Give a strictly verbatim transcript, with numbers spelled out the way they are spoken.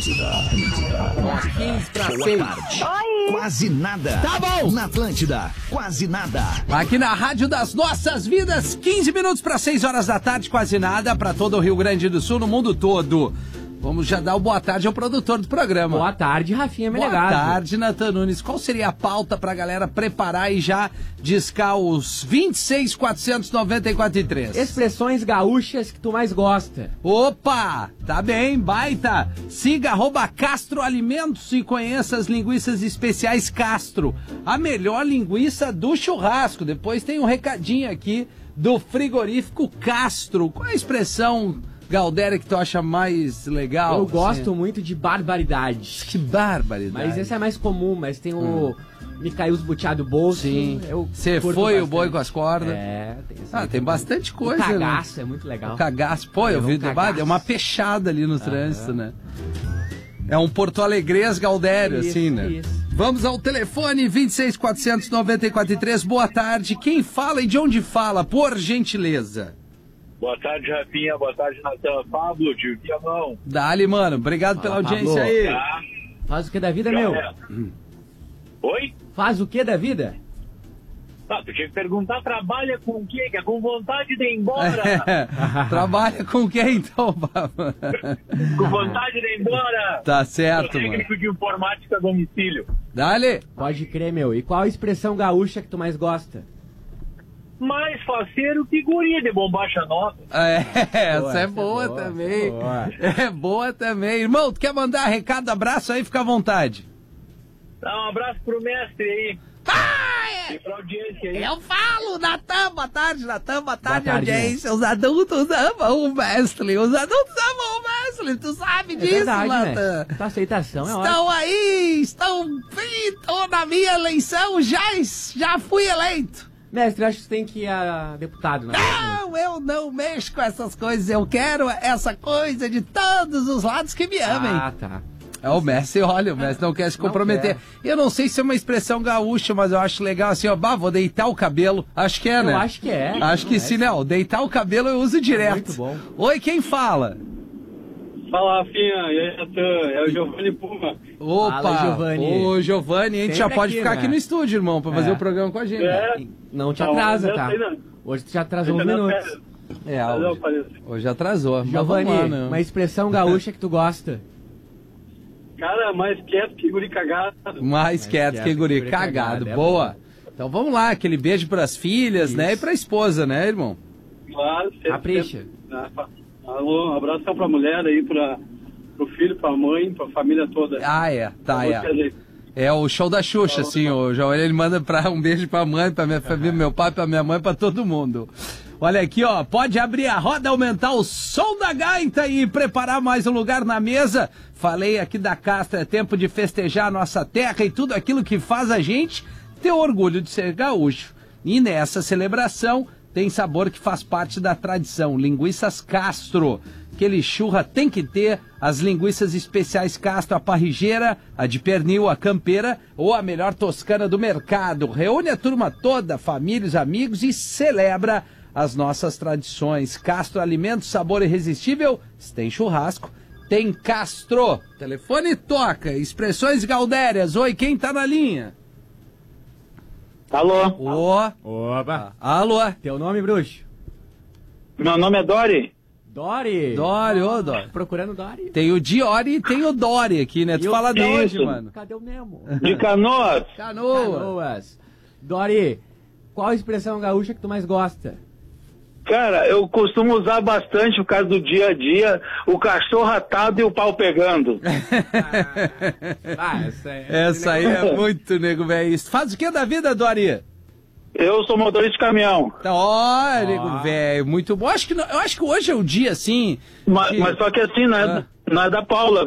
Atlântida. quinze para seis. Oi. Quase nada. Tá bom. Na Atlântida, quase nada. Aqui na Rádio das Nossas Vidas, quinze minutos para seis horas da tarde, quase nada, para todo o Rio Grande do Sul, no mundo todo. Vamos já dar o boa tarde ao produtor do programa. Boa tarde, Rafinha Melegado. Boa tarde, Nathan Nunes. Qual seria a pauta pra galera preparar e já discar os vinte e seis, quatrocentos e noventa e quatro e três? Expressões gaúchas que tu mais gosta. Opa, tá bem, baita. Siga arroba Castro Alimentos e conheça as linguiças especiais Castro. A melhor linguiça do churrasco. Depois tem um recadinho aqui do frigorífico Castro. Qual é a expressão Galdéria que tu acha mais legal? Eu gosto assim muito de barbaridades. Que barbaridade. Mas esse é mais comum, mas tem o hum. Me caiu os buteados do bolso. Sim. Você foi bastante. O boi com as cordas. É, tem Ah, tem bastante coisa. O cagaço, né? É muito legal. O cagaço. Pô, eu, eu vi o debate, é uma peixada ali no ah, trânsito, é. né? É um Porto Alegrês Galdério, isso, assim, né? Isso. Vamos ao telefone vinte e seis, quatrocentos e noventa e quatro e três. Boa tarde. Quem fala e de onde fala, por gentileza? Boa tarde, Rafinha. Boa tarde, Natan. Pablo, tio Viamão. Dali, mano. Obrigado Fala, pela audiência Pablo. aí. Tá. Faz o que da vida, Já meu? é. Hum. Oi? Faz o que da vida? Ah, tu tinha que perguntar, trabalha com o quê? Que é com vontade de ir embora. Trabalha com o quê, então, Pablo? Com vontade de ir embora. Tá certo, Sou técnico mano. de informática a domicílio. Dali. Pode crer, meu. E qual a expressão gaúcha que tu mais gosta? Mais faceiro que guri de bombacha nova. É, essa boa, é boa, é boa também. Boa. É boa também. Irmão, tu quer mandar recado, abraço aí, fica à vontade. Dá um abraço pro mestre aí. Ah, e pra audiência aí. Eu falo, Natan, boa tarde, Natan, boa tarde, boa tarde audiência. Né? Os adultos amam o mestre, os adultos amam o mestre, tu sabe é disso, verdade, Natan. Né? Tua aceitação é Estão ótimo. aí, estão, estão na minha eleição, já, já fui eleito. Mestre, eu acho que você tem que ir a deputado, né? Não, eu não mexo com essas coisas. Eu quero essa coisa de todos os lados que me amem. Ah, tá. É o mestre, olha, o mestre não quer se comprometer. Eu não sei se é uma expressão gaúcha, mas eu acho legal assim, ó, bah, vou deitar o cabelo. Acho que é, né? Eu acho que é. Acho que sim, não. Deitar o cabelo eu uso direto. Muito bom. Oi, quem fala? Fala, Rafinha, e aí, Natan? É o Giovanni Puma. Opa, Fala, Giovanni. Ô, Giovanni, a gente Sempre já pode aqui, ficar né? aqui no estúdio, irmão, pra fazer É. o programa com a gente. É. Não te Não, atrasa, eu tá? sei, não. Hoje tu já atrasou uns Deixa na minutos. férias. É, Mas eu hoje, apareço. hoje atrasou. mas Giovanni, vamos lá, né? uma expressão gaúcha que tu gosta. Cara, mais quieto que guri cagado. Mais Mais quieto quieto que guri, guri cagado. cagado, é Boa. Então vamos lá, aquele beijo pras filhas, Isso. né? E pra esposa, né, irmão? Claro, sempre. Capricha. sempre. Alô, um abração pra mulher aí, pra, pro filho, pra mãe, pra família toda. Ah, é. Tá, Pra é. vocês aí. É o show da Xuxa, assim, o João, ele manda pra um beijo pra mãe, pra minha família, meu pai, pra minha mãe, pra todo mundo. Olha aqui, ó, pode abrir a roda, aumentar o som da gaita e preparar mais um lugar na mesa. Falei aqui da Castro, é tempo de festejar a nossa terra e tudo aquilo que faz a gente ter orgulho de ser gaúcho. E nessa celebração tem sabor que faz parte da tradição, linguiças Castro. Aquele churra tem que ter as linguiças especiais Castro, a parrigeira, a de pernil, a campeira ou a melhor toscana do mercado. Reúne a turma toda, família, os amigos e celebra as nossas tradições. Castro Alimentos, sabor irresistível, se tem churrasco, tem Castro. Telefone toca, expressões gaudérias. Oi, quem tá na linha? Alô, Ô, Opa. alô, Teu nome, bruxo? meu nome é Dori. Dori. Dori, ô Dori. Procurando Dori. Tem o Diori e tem o Dori aqui, né? Tu E o- fala de onde, Isso. mano? Cadê o Nemo? De Canoas. Canoa. Canoas. Dori, qual a expressão gaúcha que tu mais gosta? Cara, eu costumo usar bastante por causa do dia a dia, o cachorro atado e o pau pegando. Ah, essa é... Essa aí é muito nego, velho. Isso. Faz o que da vida, Dori? Eu sou motorista de caminhão. Então, ó, nego, velho, muito bom. Acho que, não- eu acho que hoje é o dia, assim... Mas, que- mas só que assim, não é, Ah. não é da Paula,